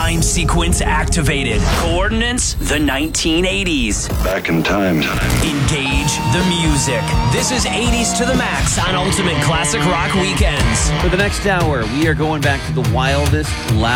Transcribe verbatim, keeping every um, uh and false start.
Time sequence activated. Coordinates, the nineteen eighties. Back in time. Engage the music. This is eighties to the max on Ultimate Classic Rock Weekends. For the next hour, we are going back to the wildest, loudest,